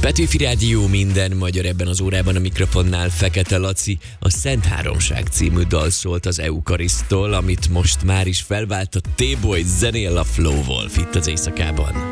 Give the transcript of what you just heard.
Petőfi Rádió, minden magyar, ebben az órában a mikrofonnál Fekete Laci. A Szent Háromság című dal szólt az Euchariszttól, amit most már is felvált a T-Boy, zenél a Flow Wolf itt az éjszakában.